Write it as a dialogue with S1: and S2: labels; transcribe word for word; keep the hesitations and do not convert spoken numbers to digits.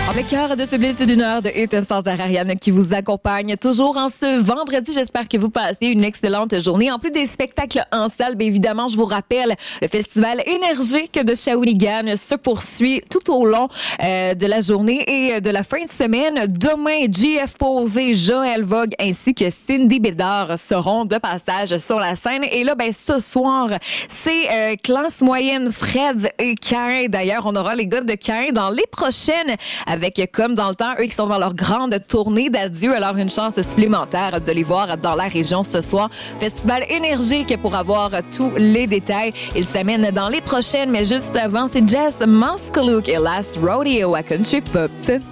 S1: En plein cœur de ce blitz d'une heure de hit sans Ariane qui vous accompagne toujours en ce vendredi. J'espère que vous passez une excellente journée. En plus des spectacles en salle, bien évidemment, je vous rappelle, le festival énergique de Shawinigan se poursuit tout au long euh, de la journée et de la fin de semaine. Demain, J F Posé, Joël Vogue ainsi que Cindy Bédard seront de passage sur la scène. Et là, ben ce soir, c'est euh, classe moyenne Fred et Cain. D'ailleurs, on aura les gars de Cain dans les prochaines avec Comme dans le temps, eux qui sont dans leur grande tournée d'adieu. Alors, une chance supplémentaire de les voir dans la région ce soir. Festival énergique pour avoir tous les détails. Ils s'amènent dans les prochaines, mais juste avant, c'est Jess Moskalouk et Last Rodeo à Country Pop.